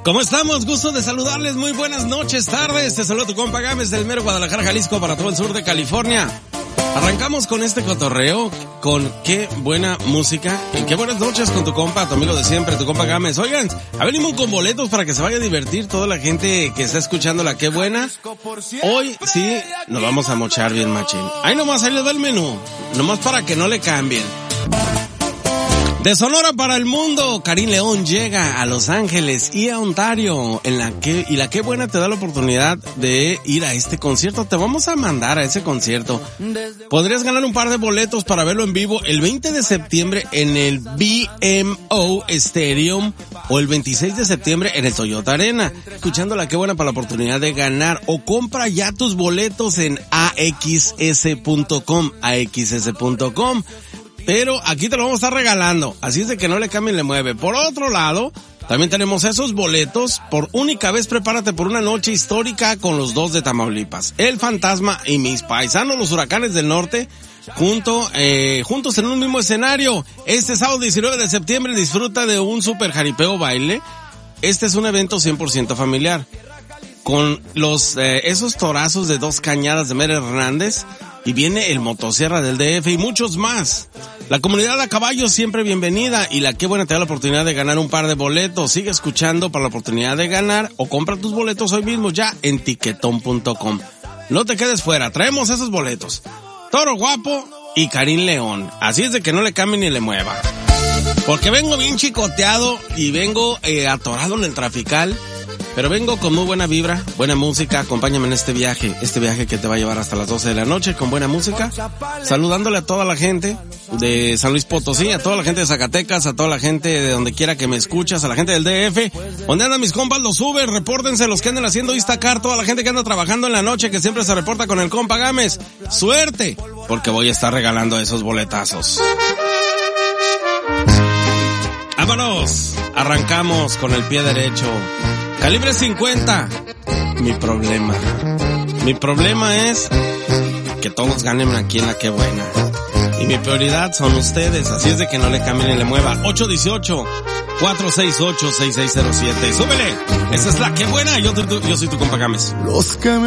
¿Cómo estamos? Gusto de saludarles. Muy buenas noches, tardes. Te saluda tu compa Gámez del mero Guadalajara, Jalisco, para todo el sur de California. Arrancamos con este cotorreo, con qué buena música, en qué buenas noches con tu compa, tu amigo de siempre, tu compa Gámez. Oigan, venimos con boletos para que se vaya a divertir toda la gente que está escuchando la qué buena. Hoy sí nos vamos a mochar bien machín. Ahí nomás, ahí les va el menú, nomás para que no le cambien. De Sonora para el mundo, Karim León llega a Los Ángeles y a Ontario, la qué buena te da la oportunidad de ir a este concierto. Te vamos a mandar a ese concierto. Podrías ganar un par de boletos para verlo en vivo el 20 de septiembre en el BMO Stadium o el 26 de septiembre en el Toyota Arena. Escuchando la qué buena para la oportunidad de ganar, o compra ya tus boletos en axs.com. Pero aquí te lo vamos a estar regalando, así es de que no le cambien, le mueve. Por otro lado, también tenemos esos boletos. Por única vez, prepárate por una noche histórica con los dos de Tamaulipas. El Fantasma y mis paisanos, los Huracanes del Norte, juntos en un mismo escenario. Este sábado 19 de septiembre disfruta de un super jaripeo baile. Este es un evento 100% familiar. Con esos torazos de Dos Cañadas de Mer Hernández. Y viene el Motosierra del DF y muchos más. La comunidad a caballo siempre bienvenida, y la qué buena te da la oportunidad de ganar un par de boletos. Sigue escuchando para la oportunidad de ganar, o compra tus boletos hoy mismo ya en tiquetón.com. No te quedes fuera, traemos esos boletos. Toro Guapo y Karim León. Así es de que no le cambie ni le mueva. Porque vengo bien chicoteado y vengo atorado en el trafical. Pero vengo con muy buena vibra, buena música. Acompáñame en este viaje que te va a llevar hasta las 12 de la noche con buena música. Saludándole a toda la gente de San Luis Potosí, a toda la gente de Zacatecas, a toda la gente de donde quiera que me escuchas, a la gente del DF. ¿Dónde andan mis compas los Uber? Repórtense los que andan haciendo Instacar, toda la gente que anda trabajando en la noche, que siempre se reporta con el compa Gámez. ¡Suerte! Porque voy a estar regalando esos boletazos. ¡Vámonos! Arrancamos con el pie derecho. Calibre 50. Mi problema es que todos ganen aquí en la qué buena. Y mi prioridad son ustedes, así es de que no le cambien ni le mueva. 818-468-6607. ¡Súbele! Esa es la qué buena. Yo soy tu compa Gámez. Los que me